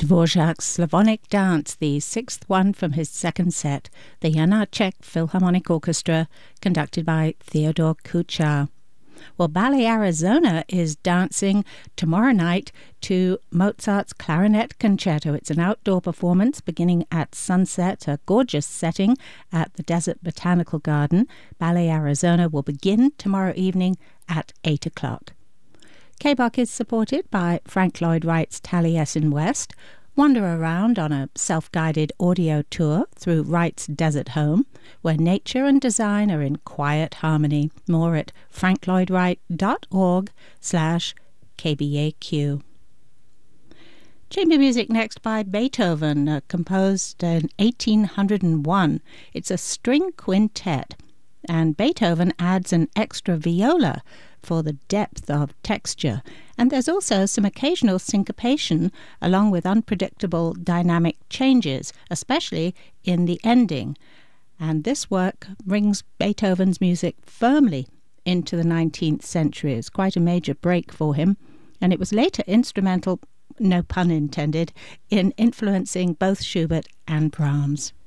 Dvorak's Slavonic Dance, the sixth one from his second set, the Janáček Philharmonic Orchestra, conducted by Theodore Kuchar. Well, Ballet Arizona is dancing tomorrow night to Mozart's Clarinet Concerto. It's an outdoor performance beginning at sunset, a gorgeous setting at the Desert Botanical Garden. Ballet Arizona will begin tomorrow evening at 8 o'clock. KBOC is supported by Frank Lloyd Wright's Taliesin West. Wander around on a self-guided audio tour through Wright's desert home, where nature and design are in quiet harmony. More at franklloydwright.org/KBAQ. Chamber music next by Beethoven, composed in 1801. It's a string quintet, and Beethoven adds an extra viola for the depth of texture, and there's also some occasional syncopation along with unpredictable dynamic changes, especially in the ending. And this work brings Beethoven's music firmly into the 19th century. It's quite a major break for him, and it was later instrumental, no pun intended, in influencing both Schubert and Brahms.